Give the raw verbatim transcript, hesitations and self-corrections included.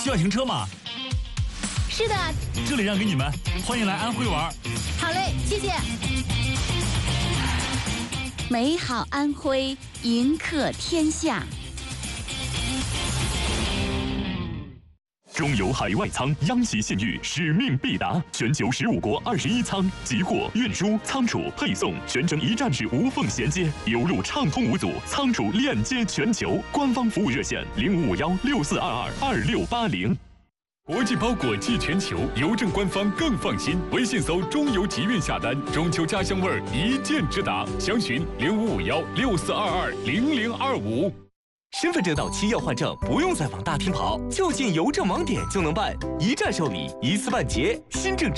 需要停车吗？ 是的， 这里让给你们，欢迎来安徽玩。 好嘞，谢谢。 美好安徽，迎客天下。 中油海外仓央企信誉，使命必达，全球十五国二十一仓，集货、运输、仓储、配送全程一站式无缝衔接，邮路畅通无阻，仓储链接全球。官方服务热线零五五幺六四二二二六八零。 国际包裹寄全球，邮政官方更放心。微信搜中邮集运下单，中秋家乡味儿一键直达。详询零五五幺六四二二零零二五。 身份证到期要换证，不用再往大厅跑，就进邮政网点就能办，一站受理，一次办结，新政。